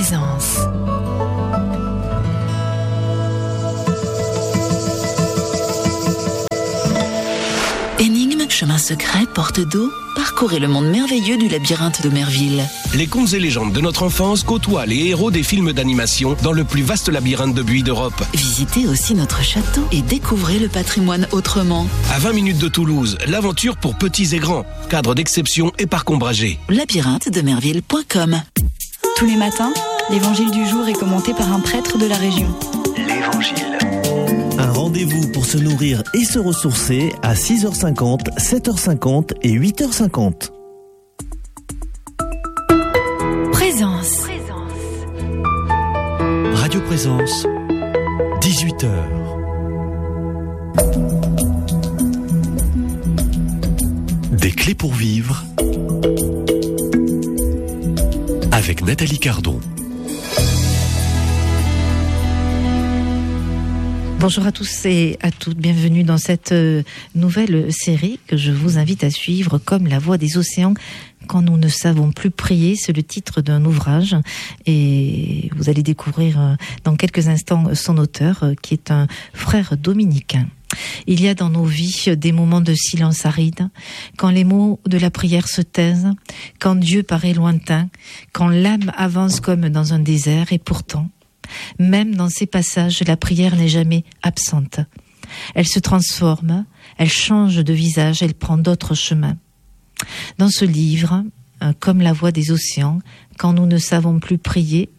Présence. Énigme, chemin secret, porte d'eau, parcourez le monde merveilleux du labyrinthe de Merville. Les contes et légendes de notre enfance côtoient les héros des films d'animation dans le plus vaste labyrinthe de buis d'Europe. Visitez aussi notre château et découvrez le patrimoine autrement. À 20 minutes de Toulouse, l'aventure pour petits et grands. Cadre d'exception et parc ombragé. labyrinthe-de-merville.com. Tous les matins, l'évangile du jour est commenté par un prêtre de la région. L'Évangile. Un rendez-vous pour se nourrir et se ressourcer à 6h50, 7h50 et 8h50. Présence. Radio Présence, 18h. Des clés pour vivre avec Nathalie Cardon. Bonjour à tous et à toutes, bienvenue dans cette nouvelle série que je vous invite à suivre, Comme la voix des océans quand nous ne savons plus prier. C'est le titre d'un ouvrage et vous allez découvrir dans quelques instants son auteur qui est un frère dominicain. Il y a dans nos vies des moments de silence aride, quand les mots de la prière se taisent, quand Dieu paraît lointain, quand l'âme avance comme dans un désert et pourtant, même dans ces passages, la prière n'est jamais absente. Elle se transforme, elle change de visage, elle prend d'autres chemins. Dans ce livre, Comme la voix des océans, quand nous ne savons plus prier,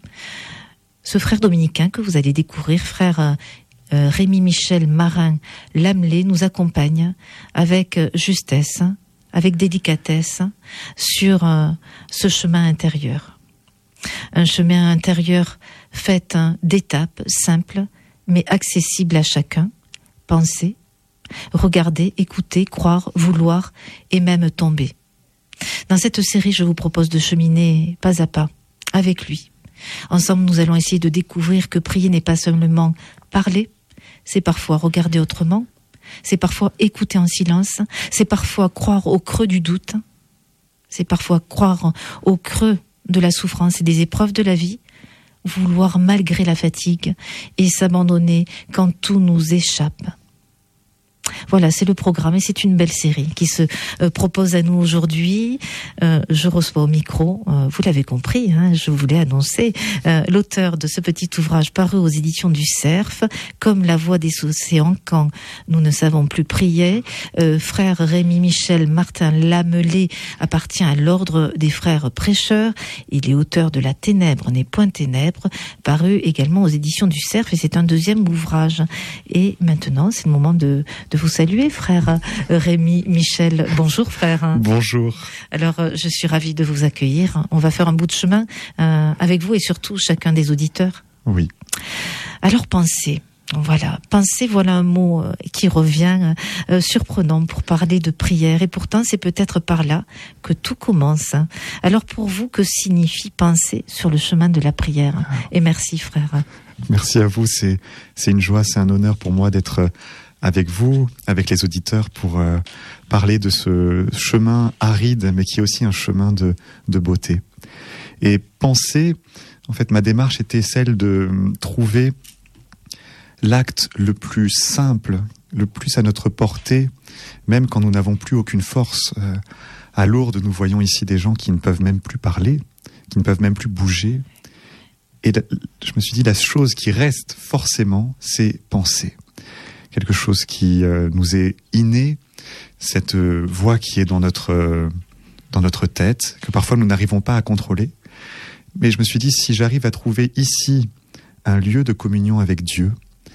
ce frère dominicain que vous allez découvrir, frère Rémi-Michel Marin-Lamelé, nous accompagne avec justesse, avec délicatesse sur ce chemin intérieur. Un chemin intérieur fait d'étapes simples mais accessibles à chacun. Penser, regarder, écouter, croire, vouloir et même tomber. Dans cette série, je vous propose de cheminer pas à pas avec lui. Ensemble, nous allons essayer de découvrir que prier n'est pas seulement parler, c'est parfois regarder autrement, c'est parfois écouter en silence, c'est parfois croire au creux du doute, c'est parfois croire au creux de la souffrance et des épreuves de la vie, vouloir malgré la fatigue et s'abandonner quand tout nous échappe. Voilà, c'est le programme et c'est une belle série qui se propose à nous aujourd'hui. Je reçois au micro, vous l'avez compris, je voulais annoncer l'auteur de ce petit ouvrage paru aux éditions du Cerf, Comme la voix des océans quand nous ne savons plus prier. Frère Rémi-Michel Martin-Lamelé appartient à l'ordre des frères prêcheurs. Il est auteur de La Ténèbre n'est point ténèbre, paru également aux éditions du Cerf et c'est un deuxième ouvrage. Et maintenant, c'est le moment de vous saluer, frère Rémi-Michel. Bonjour, frère. Bonjour. Alors, je suis ravie de vous accueillir. On va faire un bout de chemin avec vous et surtout chacun des auditeurs. Oui. Alors, penser. Voilà, penser, voilà un mot qui revient surprenant pour parler de prière. Et pourtant, c'est peut-être par là que tout commence. Alors, pour vous, que signifie penser sur le chemin de la prière ? Et merci, frère. Merci à vous. C'est une joie, c'est un honneur pour moi d'être avec vous, avec les auditeurs, pour parler de ce chemin aride, mais qui est aussi un chemin de beauté. Et penser, en fait, ma démarche était celle de trouver l'acte le plus simple, le plus à notre portée, même quand nous n'avons plus aucune force. À Lourdes, nous voyons ici des gens qui ne peuvent même plus parler, qui ne peuvent même plus bouger. Et je me suis dit, la chose qui reste forcément, c'est penser. Quelque chose qui nous est inné, cette voix qui est dans notre tête, que parfois nous n'arrivons pas à contrôler. Mais je me suis dit, si j'arrive à trouver ici un lieu de communion avec Dieu,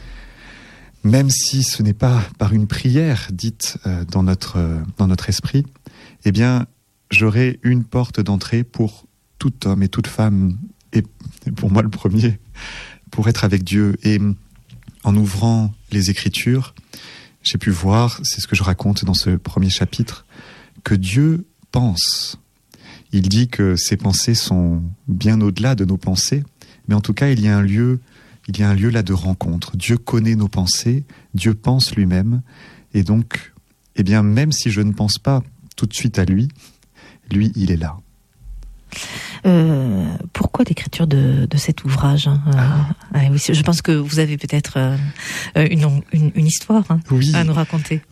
même si ce n'est pas par une prière dite dans notre esprit, eh bien, j'aurai une porte d'entrée pour tout homme et toute femme, et pour moi le premier, pour être avec Dieu. Et en ouvrant les Écritures, j'ai pu voir, c'est ce que je raconte dans ce premier chapitre, que Dieu pense. Il dit que ses pensées sont bien au-delà de nos pensées, mais en tout cas, il y a un lieu là de rencontre. Dieu connaît nos pensées, Dieu pense lui-même, et donc, eh bien, même si je ne pense pas tout de suite à lui, il est là. Pour pourquoi l'écriture de cet ouvrage oui, je pense que vous avez peut-être une histoire à nous raconter.